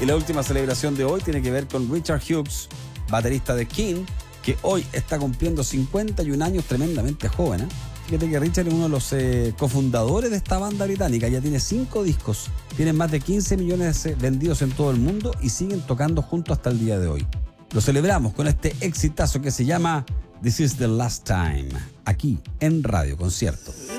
Y la última celebración de hoy tiene que ver con Richard Hughes, baterista de King, que hoy está cumpliendo 51 años, tremendamente joven, ¿eh? Fíjate que Richard es uno de los cofundadores de esta banda británica, ya tiene 5 discos, tienen más de 15 millones vendidos en todo el mundo y siguen tocando juntos hasta el día de hoy. Lo celebramos con este exitazo que se llama This is the Last Time, aquí en Radio Concierto.